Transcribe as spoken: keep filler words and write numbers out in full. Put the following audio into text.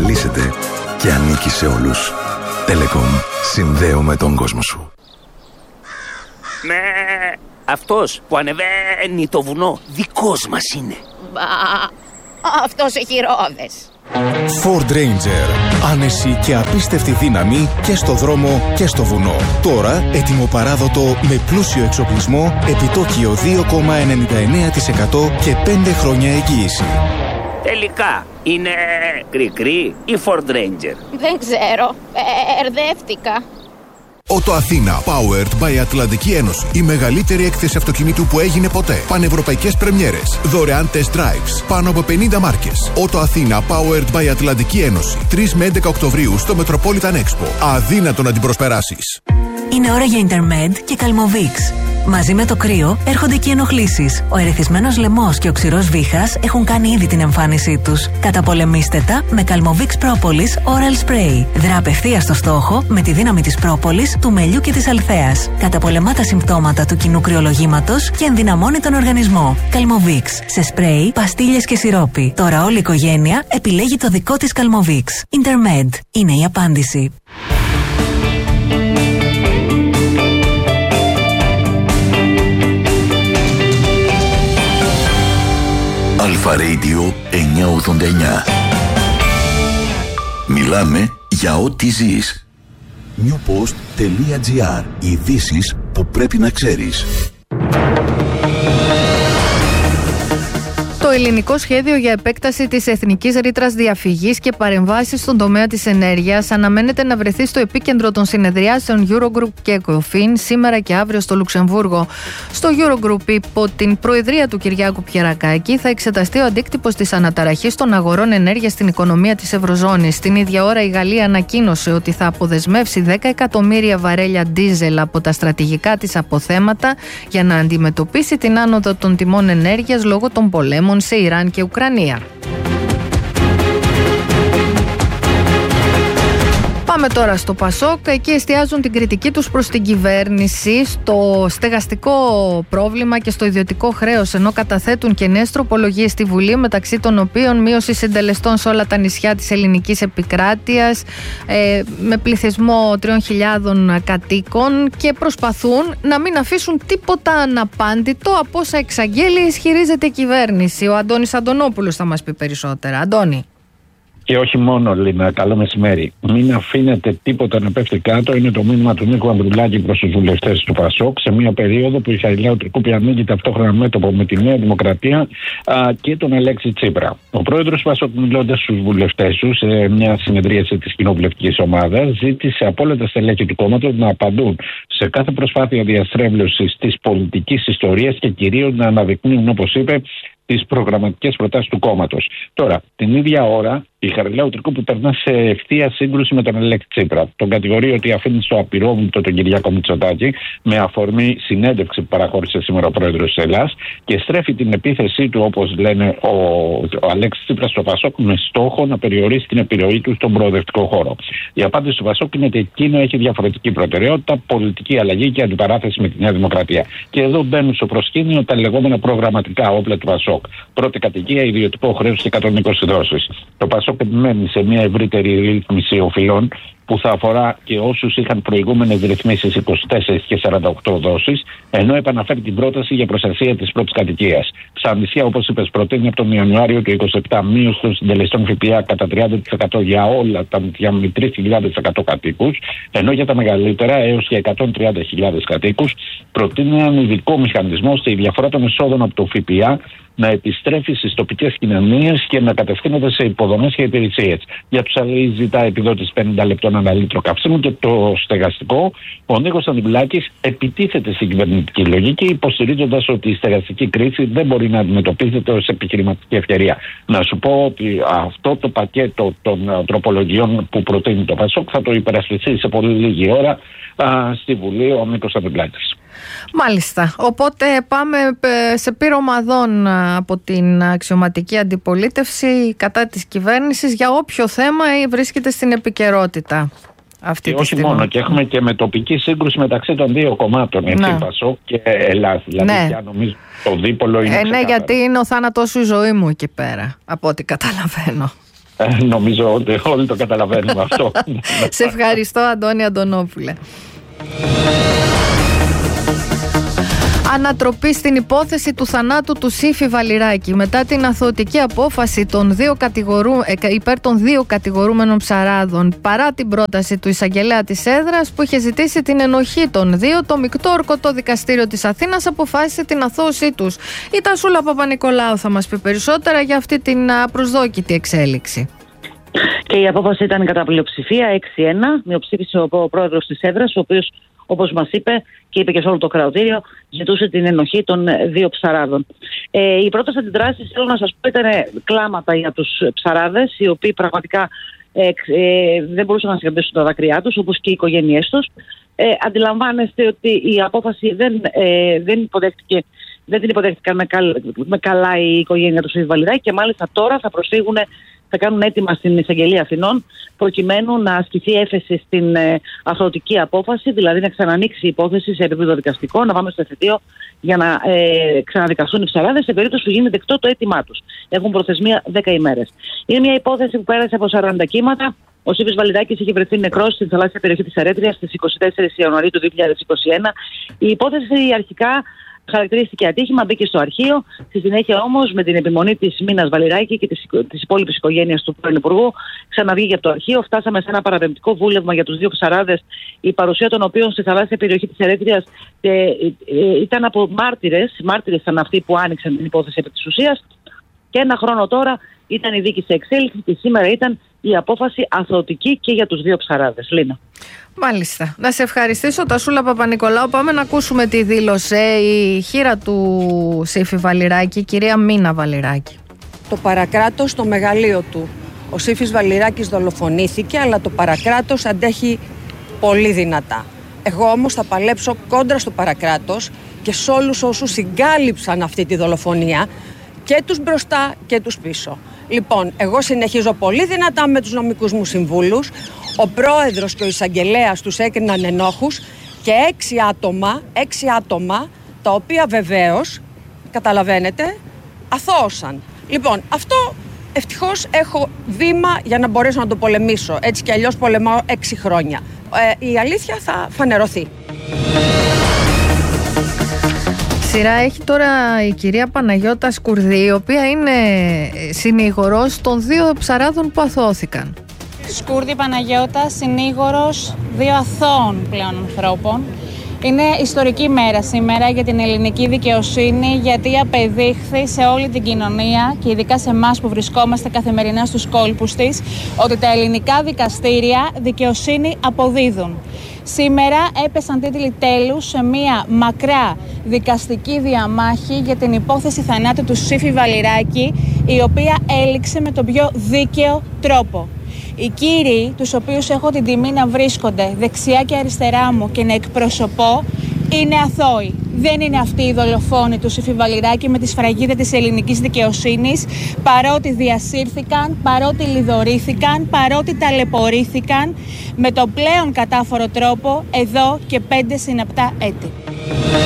εξελίσσεται και ανήκει σε όλους. Telecom. Συνδέουμε τον κόσμο σου. Ναι, αυτός που ανεβαίνει το βουνό δικός μας είναι. Μπα, αυτός έχει ρόδες. Ford Ranger. Άνεση και απίστευτη δύναμη και στο δρόμο και στο βουνό. Τώρα έτοιμο παράδοτο με πλούσιο εξοπλισμό, επιτόκιο δύο κόμμα ενενήντα εννέα τοις εκατό και πέντε χρόνια εγγύηση. Τελικά είναι κρικρί ή Ford Ranger? Δεν ξέρω, ερδεύτηκα. Ότο Αθήνα, powered by Ατλαντική Ένωση. Η μεγαλύτερη έκθεση αυτοκινήτου που έγινε ποτέ. Πανευρωπαϊκές πρεμιέρες. Δωρεάν test drives. Πάνω από πενήντα μάρκες. Ότο Αθήνα, powered by Ατλαντική Ένωση. τρεις με έντεκα Οκτωβρίου στο Metropolitan Expo. Αδύνατο να την προσπεράσεις. Είναι ώρα για Intermed και Calmovix. Μαζί με το κρύο έρχονται και οι ενοχλήσεις. Ο ερεθισμένος λαιμός και ο ξηρός βήχας έχουν κάνει ήδη την εμφάνισή τους. Καταπολεμήστε τα με Calmovix Propolis Oral Spray. Δρά απευθείας στο στόχο με τη δύναμη της πρόπολης, του μελιού και της αλθέας. Καταπολεμά τα συμπτώματα του κοινού κρυολογήματος και ενδυναμώνει τον οργανισμό. Calmovix σε σπρέι, παστίλες και σιρόπι. Τώρα όλη η οικογένεια επιλέγει το δικό της Calmovix. Intermed είναι η απάντηση. Αλφα Radio εννιακόσια ογδόντα εννιά. Μιλάμε για ό,τι ζεις. newpost.gr. Ειδήσεις που πρέπει να ξέρεις. Το ελληνικό σχέδιο για επέκταση της εθνικής ρήτρας διαφυγής και παρεμβάσεις στον τομέα της ενέργειας αναμένεται να βρεθεί στο επίκεντρο των συνεδριάσεων Eurogroup και ECOFIN σήμερα και αύριο στο Λουξεμβούργο. Στο Eurogroup, υπό την προεδρία του Κυριάκου Πιερακάκη, θα εξεταστεί ο αντίκτυπος της αναταραχής των αγορών ενέργειας στην οικονομία της Ευρωζώνης. Την ίδια ώρα, η Γαλλία ανακοίνωσε ότι θα αποδεσμεύσει δέκα εκατομμύρια βαρέλια ντίζελ από τα στρατηγικά της αποθέματα για να αντιμετωπίσει την άνοδο των τιμών ενέργειας λόγω των πολέμων σε Ιράν και Ουκρανία. Πάμε τώρα στο Πασόκ. Εκεί εστιάζουν την κριτική τους προς την κυβέρνηση στο στεγαστικό πρόβλημα και στο ιδιωτικό χρέος, ενώ καταθέτουν και νέες τροπολογίες στη Βουλή, μεταξύ των οποίων μείωση συντελεστών σε όλα τα νησιά της ελληνικής επικράτειας, ε, με πληθυσμό τριών χιλιάδων κατοίκων, και προσπαθούν να μην αφήσουν τίποτα αναπάντητο από όσα εξαγγέλει ισχυρίζεται η κυβέρνηση. Ο Αντώνης Αντωνόπουλος θα μας πει περισσότερα. Αντώνη. Και όχι μόνο, Λίνα, καλό μεσημέρι. Μην αφήνετε τίποτα να πέφτει κάτω. Είναι το μήνυμα του Νίκου Ανδρουλάκη προς τους βουλευτές του Πασόκ, σε μια περίοδο που η Χαριλάου Τρικούπη ανοίγει ταυτόχρονα μέτωπο με τη Νέα Δημοκρατία α, και τον Αλέξη Τσίπρα. Ο πρόεδρος του Πασόκ, μιλώντας στους βουλευτές του σε μια συνεδρίαση της κοινοβουλευτικής ομάδας, ζήτησε από όλα τα στελέχη του κόμματος να απαντούν σε κάθε προσπάθεια διαστρέβλωσης της πολιτικής ιστορίας και κυρίως να αναδεικνύουν, όπως είπε, τις προγραμματικές προτάσεις του κόμματος. Τώρα, την ίδια ώρα, η Χαριλάου Τρικούπη περνά σε ευθεία σύγκρουση με τον Αλέξη Τσίπρα. Τον κατηγορεί ότι αφήνει στο απειρόβλητο τον Κυριάκο Μητσοτάκη, με αφορμή συνέντευξη που παραχώρησε σήμερα ο πρόεδρος της Ελλάδας, και στρέφει την επίθεσή του, όπως λένε, ο, ο Αλέξης Τσίπρας στο Πασόκ, με στόχο να περιορίσει την επιρροή του στον προοδευτικό χώρο. Η απάντηση του Πασόκ είναι ότι εκείνο έχει διαφορετική προτεραιότητα, πολιτική αλλαγή και αντιπαράθεση με τη Νέα Δημοκρατία. Και εδώ μπαίνουν στο προσκήνιο τα λεγόμενα προγραμματικά όπλα του Πασόκ. Πρώτη κατοικία, ιδιωτικό χρέος και εκατόν είκοσι δόσεις. Το Πασόκ επιμένει σε μια ευρύτερη ρύθμιση οφειλών που θα αφορά και όσους είχαν προηγούμενες ρυθμίσεις είκοσι τέσσερα και σαράντα οκτώ δόσεις, ενώ επαναφέρει την πρόταση για προστασία της πρώτης κατοικίας. Στα νησιά, όπως είπες, προτείνει από τον Ιανουάριο του είκοσι επτά μείωση των συντελεστών ΦΠΑ κατά τριάντα τοις εκατό για όλα τα νησιά με τρεις χιλιάδες εκατό κατοίκους, ενώ για τα μεγαλύτερα έως και εκατόν τριάντα χιλιάδες κατοίκους προτείνει έναν ειδικό μηχανισμό στη διαφορά των εσόδων από το ΦΠΑ να επιστρέφει στις τοπικές κοινωνίες και να κατευθύνεται σε υποδομές και υπηρεσίες. Για τους άλλους ζητά επιδότηση πενήντα λεπτών ανά λίτρο καυσίμου, και το στεγαστικό, ο Νίκος Ανδρουλάκης επιτίθεται στην κυβερνητική λογική, υποστηρίζοντας ότι η στεγαστική κρίση δεν μπορεί να αντιμετωπίζεται ως επιχειρηματική ευκαιρία. Να σου πω ότι αυτό το πακέτο των τροπολογιών που προτείνει το Πασόκ θα το υπερασπιστεί σε πολύ λίγη ώρα α, στη Βουλή ο Νίκος Ανδρουλάκης. Μάλιστα. Οπότε πάμε σε πείρωμα δών από την αξιωματική αντιπολίτευση κατά της κυβέρνησης για όποιο θέμα βρίσκεται στην επικαιρότητα αυτή και τη όχι στιγμή. μόνο, και έχουμε και με τοπική σύγκρουση μεταξύ των δύο κομμάτων, έτσι, ναι. Πασόκ και Ελλάς. Δηλαδή, ναι. πια νομίζω το δίπολο είναι ε, ξεκάθαρο. Ναι, γιατί είναι ο θάνατός σου η ζωή μου εκεί πέρα, από ό,τι καταλαβαίνω. Ε, νομίζω ότι όλοι το καταλαβαίνουμε αυτό. Σε ευχαριστώ, Αντώνη Αντωνόπουλε. Ανατροπή στην υπόθεση του θανάτου του Σύφη Βαλιράκη μετά την αθωωτική απόφαση των δύο κατηγορού... υπέρ των δύο κατηγορούμενων ψαράδων, παρά την πρόταση του εισαγγελέα της έδρας που είχε ζητήσει την ενοχή των δύο, το Μεικτό Ορκωτό Δικαστήριο της Αθήνας αποφάσισε την αθώωσή τους. Η Τασούλα Παπα-Νικολάου θα μας πει περισσότερα για αυτή την απροσδόκητη εξέλιξη. Και η απόφαση ήταν κατά πλειοψηφία έξι ένα, μειοψήφισε ο πρόεδρος της έδρας, ο οποίος, όπως μας είπε και είπε και σε όλο το κρατήριο, ζητούσε την ενοχή των δύο ψαράδων. Ε, η πρώτη αντιδράση, θέλω να σας πω, ήταν κλάματα για τους ψαράδες, οι οποίοι πραγματικά ε, ε, δεν μπορούσαν να συγκρατήσουν τα δάκρυά τους, όπως και οι οικογένειές τους. Ε, αντιλαμβάνεστε ότι η απόφαση δεν, ε, δεν, υποδέχτηκε, δεν την υποδέχτηκαν με, καλ, με καλά η οικογένεια του Σύφη Βαλιράκη και μάλιστα τώρα θα προσφύγουν. Θα κάνουν έτοιμα στην Εισαγγελία Αθηνών προκειμένου να ασκηθεί έφεση στην ε, αθωωτική απόφαση, δηλαδή να ξανανοίξει η υπόθεση σε επίπεδο δικαστικό, να πάμε στο εφετείο για να ε, ξαναδικαστούν οι ψαράδες σε περίπτωση που γίνει δεκτό το αίτημά τους. Έχουν προθεσμία δέκα ημέρες. Είναι μια υπόθεση που πέρασε από σαράντα κύματα. Ο Σύφης Βαλιράκης είχε βρεθεί νεκρός στην θαλάσσια περιοχή της Ερέτριας στις είκοσι τέσσερις Ιανουαρίου του δύο χιλιάδες είκοσι ένα. Η υπόθεση αρχικά χαρακτηρίστηκε ατύχημα, μπήκε στο αρχείο. Στη συνέχεια όμως, με την επιμονή της Μίνας Βαλιράκη και της, της υπόλοιπης οικογένειας του πρώην Υπουργού, ξαναβγήκε από το αρχείο. Φτάσαμε σε ένα παραπεμπτικό βούλευμα για τους δύο ψαράδες, η παρουσία των οποίων στη θαλάσσια περιοχή της Ερέτριας ε, ε, ε, ήταν από μάρτυρες. Μάρτυρες ήταν αυτοί που άνοιξαν την υπόθεση επί της ουσίας. Και ένα χρόνο τώρα ήταν η δίκη σε εξέλιξη και σήμερα ήταν η απόφαση αθωωτική και για τους δύο ψαράδες. Λίνα. Μάλιστα. Να σε ευχαριστήσω, Τασούλα Παπα-Νικολάου. Πάμε να ακούσουμε τι δήλωσε η χείρα του Σύφη Βαλιράκη, η κυρία Μίνα Βαλιράκη. Το παρακράτος στο μεγαλείο του. Ο Σύφης Βαλιράκης δολοφονήθηκε, αλλά το παρακράτος αντέχει πολύ δυνατά. Εγώ όμως θα παλέψω κόντρα στο παρακράτος και σε όλους όσους συγκάλυψαν αυτή τη δολοφονία, και τους μπροστά και τους πίσω. Λοιπόν, εγώ συνεχίζω πολύ δυνατά με τους νομικούς μου συμβούλους. Ο πρόεδρος και ο εισαγγελέας τους έκριναν ενόχους και έξι άτομα, έξι άτομα, τα οποία βεβαίως, καταλαβαίνετε, αθώωσαν. Λοιπόν, αυτό ευτυχώς έχω βήμα για να μπορέσω να το πολεμήσω. Έτσι κι αλλιώς πολεμάω έξι χρόνια. Ε, η αλήθεια θα φανερωθεί. Σειρά έχει τώρα η κυρία Παναγιώτα Σκουρδή, η οποία είναι συνήγορος των δύο ψαράδων που αθώθηκαν. Σκούρδη Παναγιώτα, συνήγορος δύο αθώων πλέον ανθρώπων. Είναι ιστορική μέρα σήμερα για την ελληνική δικαιοσύνη, γιατί απεδείχθη σε όλη την κοινωνία και ειδικά σε εμάς που βρισκόμαστε καθημερινά στους κόλπους της, ότι τα ελληνικά δικαστήρια δικαιοσύνη αποδίδουν. Σήμερα έπεσαν τίτλοι τέλους σε μία μακρά δικαστική διαμάχη για την υπόθεση θανάτου του Σύφη Βαλιράκη, η οποία έληξε με τον πιο δίκαιο τρόπο. Οι κύριοι, τους οποίους έχω την τιμή να βρίσκονται δεξιά και αριστερά μου και να εκπροσωπώ, είναι αθώοι. Δεν είναι αυτοί οι δολοφόνοι του Σύφη Βαλιράκη με τη σφραγίδα της ελληνικής δικαιοσύνης, παρότι διασύρθηκαν, παρότι λιδωρήθηκαν, παρότι ταλαιπωρήθηκαν με τον πλέον κατάφορο τρόπο εδώ και πέντε συναπτά έτη.